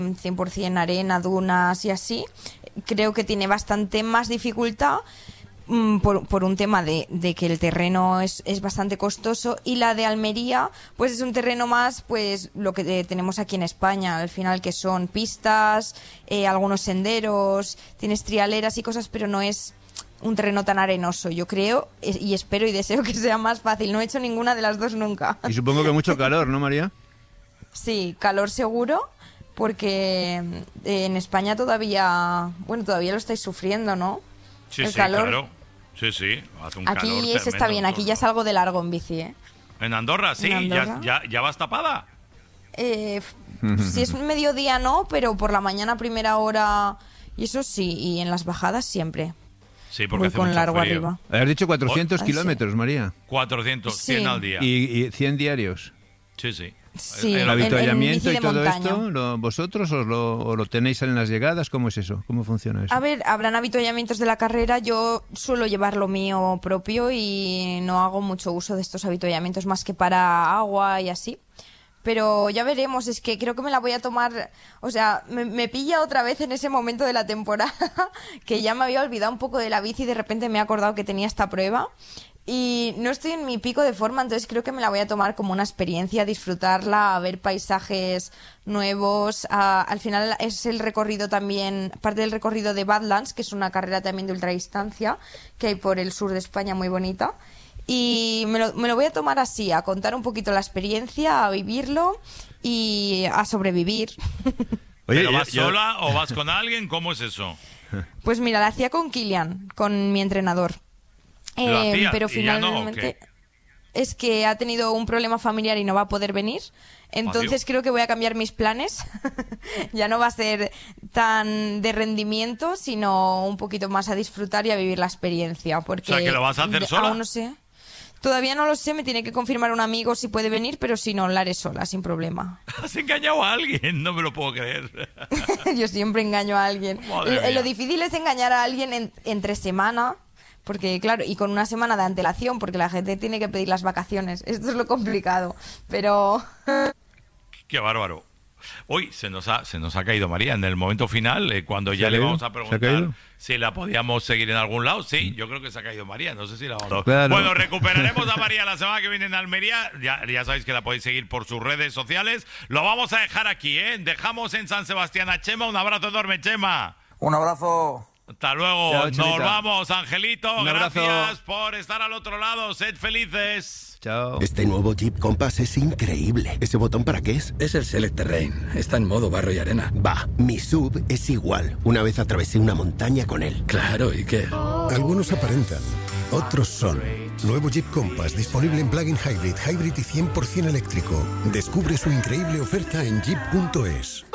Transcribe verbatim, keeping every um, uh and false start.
cien por ciento arena, dunas y así, creo que tiene bastante más dificultad mmm, por, por un tema de, de que el terreno es, es bastante costoso, y la de Almería pues es un terreno más pues lo que eh, tenemos aquí en España, al final, que son pistas, eh, algunos senderos, tienes trialeras y cosas, pero no es un terreno tan arenoso, yo creo, y espero y deseo que sea más fácil. No he hecho ninguna de las dos nunca. Y supongo que mucho calor, ¿no, María? Sí, calor seguro, porque eh, en España todavía, bueno, todavía lo estáis sufriendo, ¿no? Sí, El sí, calor. claro. Sí, sí, hace un Aquí calor eso está bien, aquí ya salgo de largo en bici, ¿eh? En Andorra, sí, ¿En Andorra? Ya, ya, ya vas tapada. Eh, si es mediodía no, pero por la mañana primera hora y eso sí, y en las bajadas siempre. Sí, porque voy hace con mucho largo frío. arriba. Has dicho cuatrocientos Oh, kilómetros, María. cuatrocientos, Sí. cien al día. ¿Y, y cien diarios? Sí, sí. Sí, El- ¿El el- en- en avituallamiento bici y de todo montaña. esto, lo- vosotros os lo, o lo tenéis en las llegadas? ¿Cómo es eso? ¿Cómo funciona eso? A ver, habrán avituallamientos de la carrera, yo suelo llevar lo mío propio y no hago mucho uso de estos avituallamientos más que para agua y así. Pero ya veremos, es que creo que me la voy a tomar, o sea, me, me pilla otra vez en ese momento de la temporada que ya me había olvidado un poco de la bici y de repente me he acordado que tenía esta prueba y no estoy en mi pico de forma, entonces creo que me la voy a tomar como una experiencia, disfrutarla, a ver paisajes nuevos. A, al final es el recorrido también, parte del recorrido de Badlands, que es una carrera también de ultradistancia que hay por el sur de España, muy bonita. Y me lo, me lo voy a tomar así, a contar un poquito la experiencia, a vivirlo y a sobrevivir. Oye, ¿Pero yo- vas yo- sola o vas con alguien? ¿Cómo es eso? Pues mira, la hacía con Kilian, con mi entrenador. ¿Lo Eh, hacías pero y ya no, o finalmente qué? es que ha tenido un problema familiar y no va a poder venir. Entonces Adiós. creo que voy a cambiar mis planes. Ya no va a ser tan de rendimiento, sino un poquito más a disfrutar y a vivir la experiencia. Porque O sea, ¿que lo vas a hacer de- sola? Aún no sé. Todavía no lo sé, me tiene que confirmar un amigo si puede venir, pero si no, la haré sola, sin problema. Has engañado a alguien, no me lo puedo creer. Yo siempre engaño a alguien. Madre Lo, mía. lo difícil es engañar a alguien en- entre semana, porque claro, y con una semana de antelación, porque la gente tiene que pedir las vacaciones. Esto es lo complicado, pero... Qué bárbaro. Hoy se nos ha se nos ha caído María en el momento final, eh, cuando ¿Se ya ha le caído? vamos a ¿Se ha preguntar caído? si la podíamos seguir en algún lado. Sí, yo creo que se ha caído María, no sé si la vamos a... Claro. Bueno, recuperaremos a María la semana que viene en Almería. Ya, ya sabéis que la podéis seguir por sus redes sociales. Lo vamos a dejar aquí, ¿eh? Dejamos en San Sebastián a Chema. Un abrazo enorme, Chema. Un abrazo. Hasta luego. Chao, Nos Chemita. vamos, Angelito. Un abrazo. Gracias por estar al otro lado. Sed felices. Chao. Este nuevo Jeep Compass es increíble. ¿Ese botón para qué es? Es el Select Terrain. Está en modo barro y arena. Va, mi sub es igual. Una vez atravesé una montaña con él. Claro, ¿y qué? Algunos aparentan, otros son. Nuevo Jeep Compass disponible en plug-in hybrid, hybrid y cien por ciento eléctrico. Descubre su increíble oferta en jeep punto es.